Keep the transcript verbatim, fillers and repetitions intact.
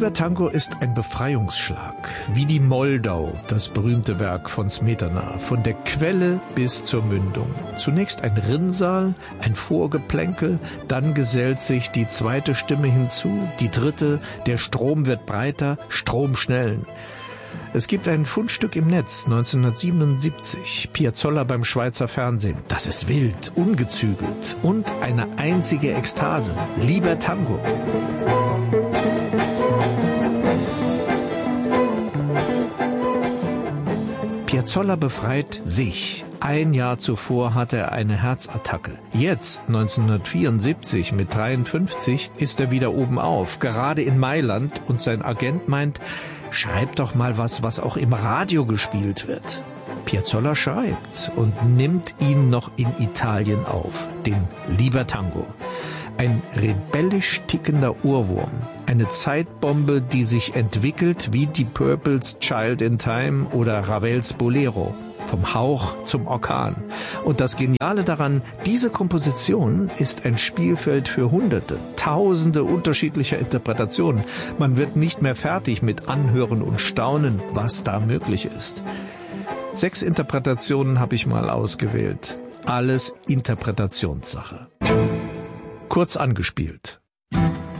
Lieber Tango ist ein Befreiungsschlag, wie die Moldau, das berühmte Werk von Smetana, von der Quelle bis zur Mündung. Zunächst ein Rinnsal, ein Vorgeplänkel, dann gesellt sich die zweite Stimme hinzu, die dritte, der Strom wird breiter, Stromschnellen. Es gibt ein Fundstück im Netz, neunzehnhundertsiebenundsiebzig, Piazzolla beim Schweizer Fernsehen. Das ist wild, ungezügelt und eine einzige Ekstase. Lieber Tango. Piazzolla befreit sich. Ein Jahr zuvor hatte er eine Herzattacke. Jetzt, neunzehnhundertvierundsiebzig, mit dreiundfünfzig, ist er wieder oben auf, gerade in Mailand, und sein Agent meint, schreib doch mal was, was auch im Radio gespielt wird. Piazzolla schreibt und nimmt ihn noch in Italien auf, den Lieber Tango. Ein rebellisch tickender Ohrwurm, eine Zeitbombe, die sich entwickelt wie die Purples Child in Time oder Ravels Bolero. Vom Hauch zum Orkan. Und das Geniale daran, diese Komposition ist ein Spielfeld für Hunderte, Tausende unterschiedlicher Interpretationen. Man wird nicht mehr fertig mit Anhören und Staunen, was da möglich ist. Sechs Interpretationen habe ich mal ausgewählt. Alles Interpretationssache. Kurz angespielt.